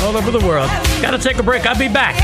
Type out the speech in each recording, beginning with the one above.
all over the world. Got to take a break. I'll be back.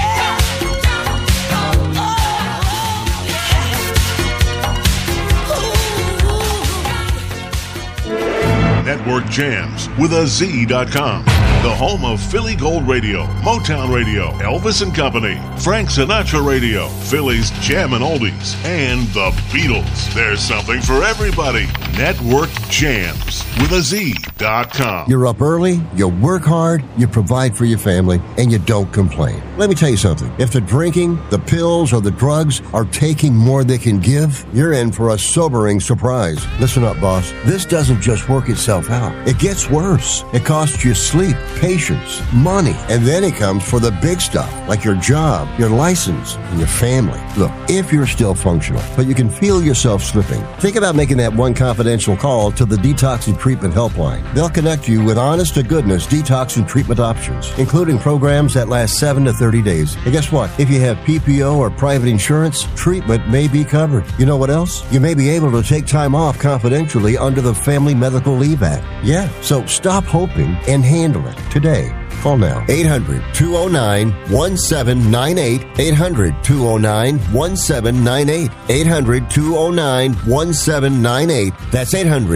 Network Jams with a Z.com. The home of Philly Gold Radio, Motown Radio, Elvis and Company, Frank Sinatra Radio, Philly's Jammin' Oldies, and the Beatles. There's something for everybody. Network Jams with a Z.com. You're up early, you work hard, you provide for your family, and you don't complain. Let me tell you something. If the drinking, the pills, or the drugs are taking more than they can give, you're in for a sobering surprise. Listen up, boss. This doesn't just work itself out. It gets worse. It costs you sleep, patience, money, and then it comes for the big stuff, like your job, your license, and your family. Look, if you're still functional, but you can feel yourself slipping, think about making that one confidential call to the Detox and Treatment Helpline. They'll connect you with honest-to-goodness detox and treatment options, including programs that last 7 to 30 days. And guess what? If you have PPO or private insurance, treatment may be covered. You know what else? You may be able to take time off confidentially under the Family Medical Leave Act. Yeah, so stop hoping and handle it today. Call now. 800-209-1798. 800-209-1798. 800-209-1798. That's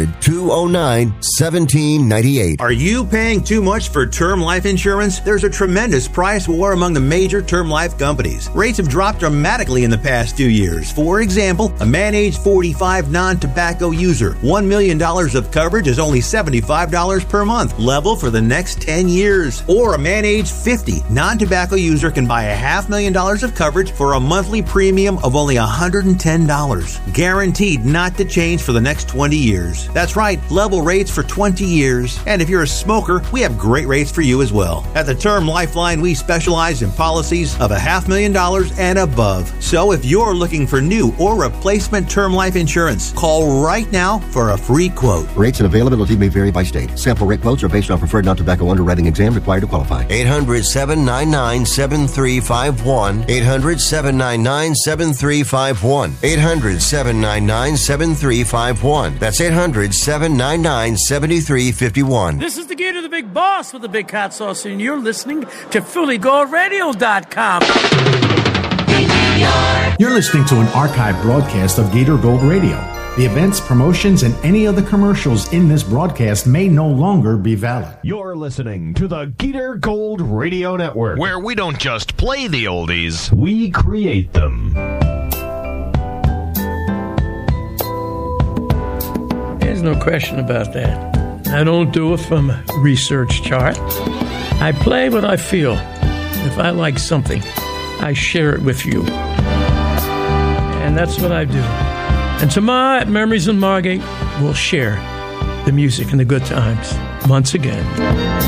800-209-1798. Are you paying too much for term life insurance? There's a tremendous price war among the major term life companies. Rates have dropped dramatically in the past 2 years. For example, a man age 45 non-tobacco user, $1 million of coverage is only $75 per month, level for the next 10 years. Or a man age 50 non-tobacco user can buy $500,000 of coverage for a monthly premium of only $110, guaranteed not to change for the next 20 years. That's right, level rates for 20 years. And if you're a smoker, we have great rates for you as well. At the Term Lifeline, we specialize in policies of $500,000 and above. So if you're looking for new or replacement term life insurance, call right now for a free quote. Rates and availability may vary by state. Sample rate quotes are based on preferred non-tobacco underwriting exam required to qualify. 800-799-7351. 800-799-7351. 800-799-7351. That's 800-799-7351. This is the Gator, the Big Boss with the Big Hot Sauce, and you're listening to PhillyGoldRadio.com. You're listening to an archive broadcast of Gator Gold Radio. The events, promotions, and any other commercials in this broadcast may no longer be valid. You're listening to the Gator Gold Radio Network, where we don't just play the oldies, we create them. There's no question about that. I don't do it from a research chart. I play what I feel. If I like something, I share it with you. And that's what I do. And tomorrow at Memories in Margate, we'll share the music and the good times once again.